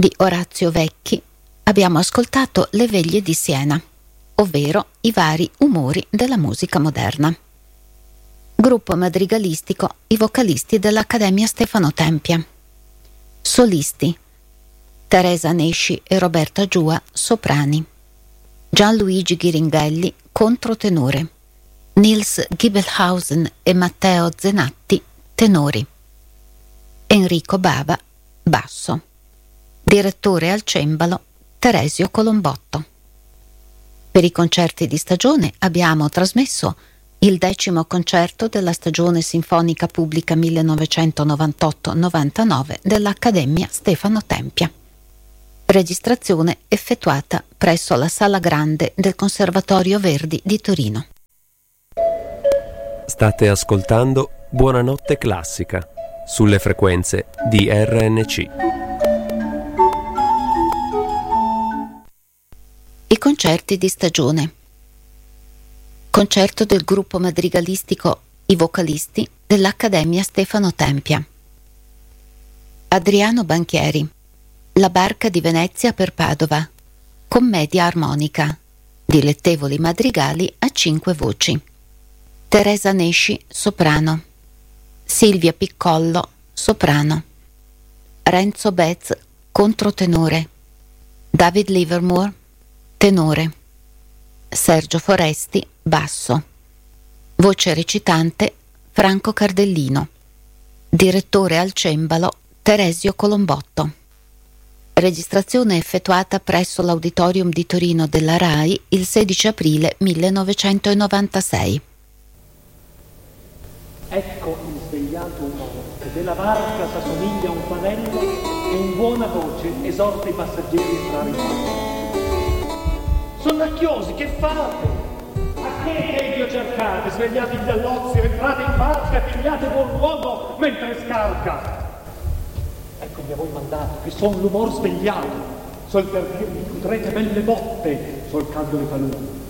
di Orazio Vecchi abbiamo ascoltato Le veglie di Siena, ovvero i vari umori della musica moderna. Gruppo madrigalistico i vocalisti dell'Accademia Stefano Tempia. Solisti: Teresa Nesci e Roberta Giua, soprani. Gianluigi Ghiringhelli, controtenore. Nils Giebelhausen e Matteo Zenatti, tenori. Enrico Bava, basso. Direttore al cembalo Teresio Colombotto. Per i concerti di stagione abbiamo trasmesso il 10° concerto della stagione sinfonica pubblica 1998-99 dell'Accademia Stefano Tempia. Registrazione effettuata presso la Sala Grande del Conservatorio Verdi di Torino. State ascoltando Buonanotte Classica sulle frequenze di RNC. I concerti di stagione. Concerto del gruppo madrigalistico I vocalisti dell'Accademia Stefano Tempia. Adriano Banchieri, La barca di Venezia per Padova, commedia armonica, dilettevoli madrigali a 5 voci. Teresa Nesci, soprano. Silvia Piccollo, soprano. Renzo Bez, controtenore. David Livermore, tenore. Sergio Foresti, basso. Voce recitante Franco Cardellino. Direttore al cembalo Teresio Colombotto. Registrazione effettuata presso l'Auditorium di Torino della RAI il 16 aprile 1996. Ecco il svegliato uomo che della barca s'assomiglia a un fanello e in buona voce esorta i passeggeri a entrare in barca. Sonnacchiosi, che fate? A che Dio cercate? Svegliatevi dall'ozio, entrate in barca e pigliate buon uomo mentre scarca. Eccomi a voi mandato, che son l'umor svegliato, sol per dirvi che udrete belle botte, solcando le paludi.